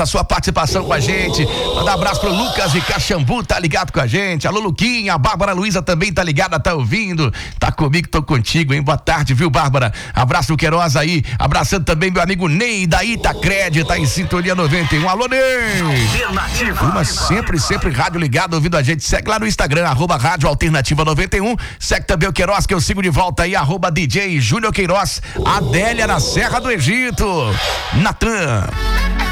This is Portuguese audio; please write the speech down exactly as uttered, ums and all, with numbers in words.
a sua participação com a gente. Mandar um abraço pro Lucas de Caxambu, tá ligado com a gente. Alô, Luquinha, a Bárbara Luiza também tá ligada, tá ouvindo. Tá comigo, tô contigo, hein? Boa tarde, viu, Bárbara? Abraço do Queiroz aí. Abraçando também meu amigo Ney da Itacred, tá em sintonia noventa e um. Alô, Ney! Uma sempre, sempre rádio ligado, ouvindo a gente. Segue lá no Instagram, arroba Rádio Alternativa noventa e um. Segue também o Queiroz, que eu sigo de volta aí, arroba D J Júnior Queiroz. Adélia na Serra do Egito. Natan.